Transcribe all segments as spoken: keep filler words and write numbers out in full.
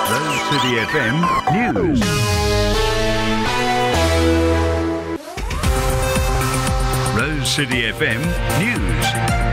Rose City F M News. Rose City F M News.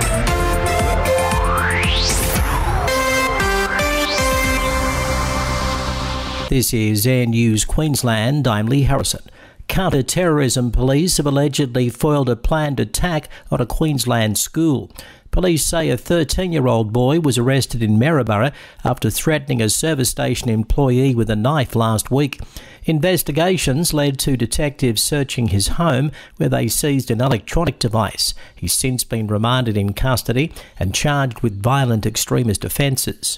This is Air News Queensland. I'm Lee Harrison. Counter-terrorism police have allegedly foiled a planned attack on a Queensland school. Police say a thirteen-year-old boy was arrested in Maryborough after threatening a service station employee with a knife last week. Investigations led to detectives searching his home, where they seized an electronic device. He's since been remanded in custody and charged with violent extremist offences.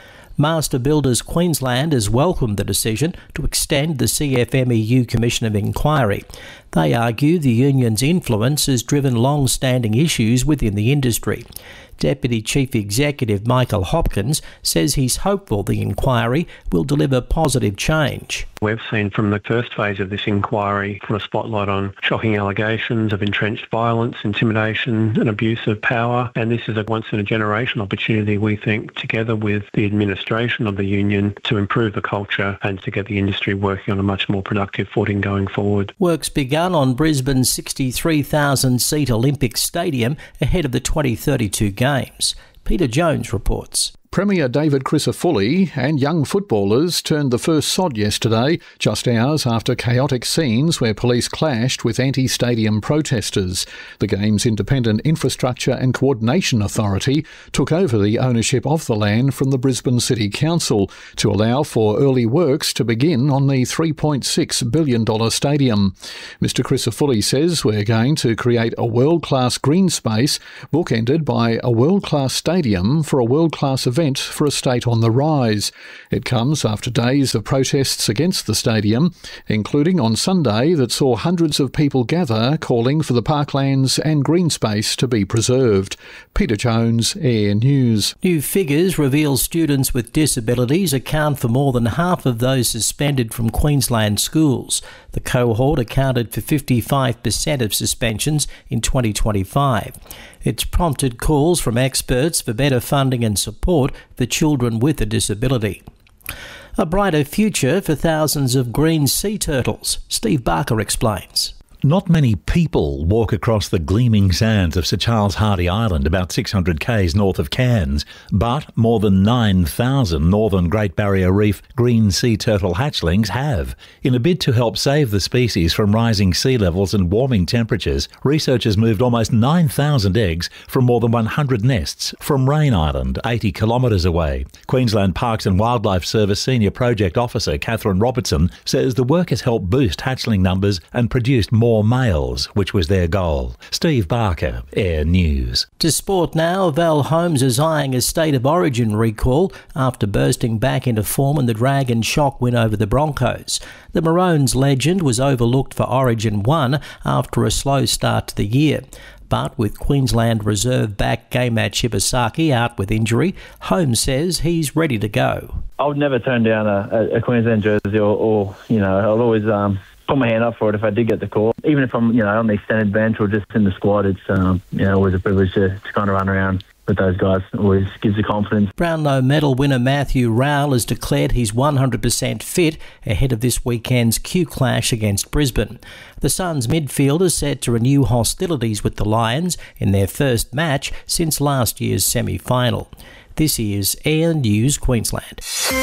Master Builders Queensland has welcomed the decision to extend the C F M E U Commission of Inquiry. They argue the union's influence has driven long-standing issues within the industry. Deputy Chief Executive Michael Hopkins says he's hopeful the inquiry will deliver positive change. We've seen from the first phase of this inquiry put a spotlight on shocking allegations of entrenched violence, intimidation and abuse of power, and this is a once-in-a-generation opportunity, we think, together with the administration of the union, to improve the culture and to get the industry working on a much more productive footing going forward. Work's begun on Brisbane's sixty-three thousand seat Olympic Stadium ahead of the twenty thirty-two Games. Peter Jones reports. Premier David Crisafulli and young footballers turned the first sod yesterday, just hours after chaotic scenes where police clashed with anti-stadium protesters. The Games' Independent Infrastructure and Coordination Authority took over the ownership of the land from the Brisbane City Council to allow for early works to begin on the three point six billion dollars stadium. Mister Crisafulli says we're going to create a world-class green space, bookended by a world-class stadium for a world-class event for a state on the rise. It comes after days of protests against the stadium, including on Sunday that saw hundreds of people gather calling for the parklands and green space to be preserved. Peter Jones, Air News. New figures reveal students with disabilities account for more than half of those suspended from Queensland schools. The cohort accounted for fifty-five percent of suspensions in twenty twenty-five. It's prompted calls from experts for better funding and support for children with a disability. A brighter future for thousands of green sea turtles. Steve Barker explains. Not many people walk across the gleaming sands of Sir Charles Hardy Island, about six hundred k's north of Cairns, but more than nine thousand northern Great Barrier Reef green sea turtle hatchlings have. In a bid to help save the species from rising sea levels and warming temperatures, researchers moved almost nine thousand eggs from more than one hundred nests from Rain Island, eighty kilometres away. Queensland Parks and Wildlife Service Senior Project Officer Catherine Robertson says the work has helped boost hatchling numbers and produced more More males, which was their goal. Steve Barker, Air News. To sport now, Val Holmes is eyeing a State of Origin recall after bursting back into form in the Dragon shock win over the Broncos. The Maroons legend was overlooked for Origin one after a slow start to the year. But with Queensland reserve back Gamat Shibasaki out with injury, Holmes says he's ready to go. I would never turn down a, a Queensland jersey or, or, you know, I'll always um, put my hand up for it if I did get the call. Even if I'm, you know, on the extended bench or just in the squad, it's, um, you know, always a privilege to, to kind of run around with those guys. It always gives you confidence. Brownlow medal winner Matthew Rowell has declared he's one hundred percent fit ahead of this weekend's Q clash against Brisbane. The Suns midfielder set to renew hostilities with the Lions in their first match since last year's semi-final. This is Air News Queensland.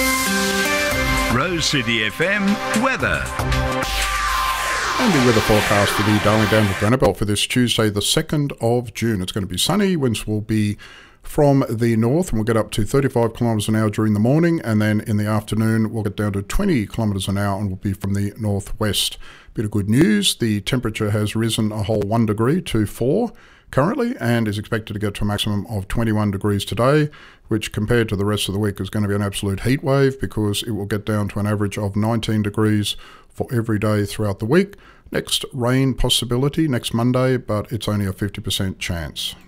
Rose City F M weather. And the weather forecast for the Darling Downs of Granite Belt for this Tuesday, the second of June. It's going to be sunny. Winds will be from the north and we'll get up to thirty-five kilometres an hour during the morning, and then in the afternoon we'll get down to twenty kilometres an hour and will be from the northwest. Bit of good news, the temperature has risen a whole one degree to four currently and is expected to get to a maximum of twenty-one degrees today, which compared to the rest of the week is going to be an absolute heat wave because it will get down to an average of nineteen degrees for every day throughout the week. Next rain possibility next Monday, but it's only a fifty percent chance.